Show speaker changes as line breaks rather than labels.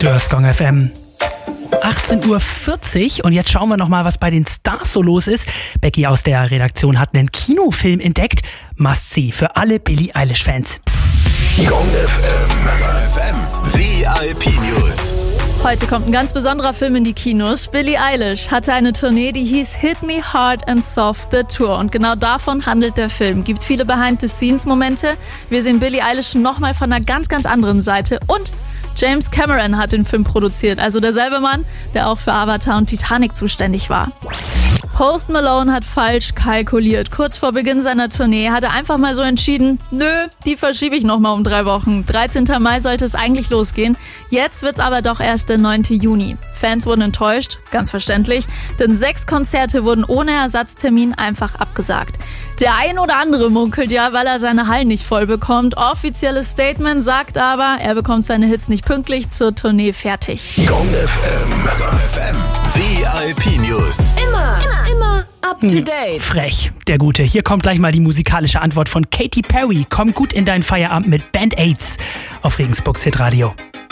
Dörrskong FM. 18:40 Uhr und jetzt schauen wir nochmal, was bei den Stars so los ist. Becky aus der Redaktion hat einen Kinofilm entdeckt. Must-see für alle Billie Eilish-Fans.
Gong FM VIP News.
Heute kommt ein ganz besonderer Film in die Kinos. Billie Eilish hatte eine Tournee, die hieß Hit Me Hard and Soft The Tour. Und genau davon handelt der Film. Gibt viele Behind-the-Scenes-Momente. Wir sehen Billie Eilish nochmal von einer ganz, ganz anderen Seite. Und James Cameron hat den Film produziert. Also derselbe Mann, der auch für Avatar und Titanic zuständig war. Post Malone hat falsch kalkuliert. Kurz vor Beginn seiner Tournee hat er einfach mal so entschieden, nö, die verschiebe ich nochmal um 3 Wochen. 13. Mai sollte es eigentlich losgehen. Jetzt wird's aber doch erst der 9. Juni. Fans wurden enttäuscht, ganz verständlich, denn 6 Konzerte wurden ohne Ersatztermin einfach abgesagt. Der ein oder andere munkelt ja, weil er seine Hallen nicht voll bekommt. Offizielles Statement sagt aber, er bekommt seine Hits nicht pünktlich zur Tournee fertig.
Gong FM VIP News.
Immer up to date.
Frech, der Gute. Hier kommt gleich mal die musikalische Antwort von Katy Perry. Komm gut in deinen Feierabend mit Band-Aids auf Regensburgs Hitradio.